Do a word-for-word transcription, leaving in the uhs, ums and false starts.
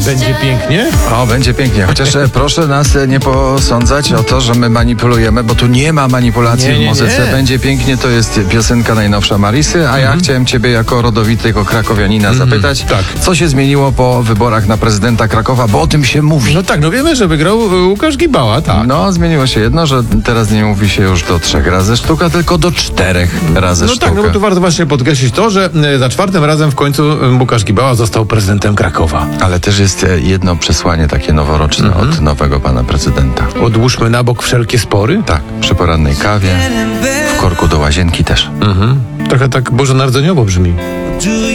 Będzie pięknie? O, będzie pięknie. Chociaż e, proszę nas e, nie posądzać o to, że my manipulujemy, bo tu nie ma manipulacji Nie, nie, w muzyce. nie. Będzie pięknie, to jest piosenka najnowsza Marisy, a ja chciałem ciebie jako rodowitego krakowianina zapytać, tak. co się zmieniło po wyborach na prezydenta Krakowa, bo o tym się mówi. No tak, no wiemy, że wygrał y, Łukasz Gibała, tak. No, zmieniło się jedno, że teraz nie mówi się już do trzech razy sztuka, tylko do czterech razy No sztuka. tak, no bo tu warto właśnie podkreślić to, że y, za czwartym razem w końcu y, Łukasz Gibała został prezydentem Krakowa. Ale też jest e, jedno przesłanie takie noworoczne od nowego pana prezydenta. Odłóżmy na bok wszelkie spory. Tak, przy porannej kawie, w korku do łazienki też. Trochę tak bożonarodzeniowo brzmi.